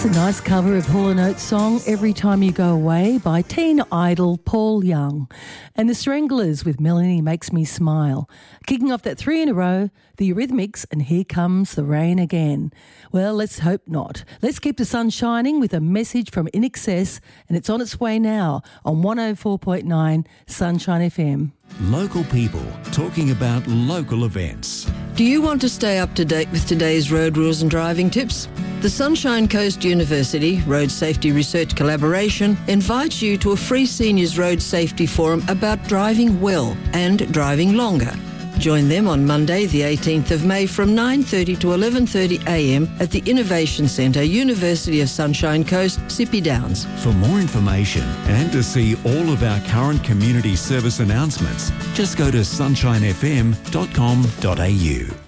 That's a nice cover of Hall & Oates' song Every Time You Go Away by teen idol Paul Young. And the Stranglers with Melanie Makes Me Smile. Kicking off that 3 in a row, the Eurythmics and Here Comes the Rain Again. Well, let's hope not. Let's keep the sun shining with a message from INXS, and it's on its way now on 104.9 Sunshine FM. Local people talking about local events. Do you want to stay up to date with today's road rules and driving tips? The Sunshine Coast University Road Safety Research Collaboration invites you to a free seniors road safety forum about driving well and driving longer. Join them on Monday, the 18th of May from 9:30 to 11:30 a.m. at the Innovation Centre, University of Sunshine Coast, Sippy Downs. For more information and to see all of our current community service announcements, just go to sunshinefm.com.au.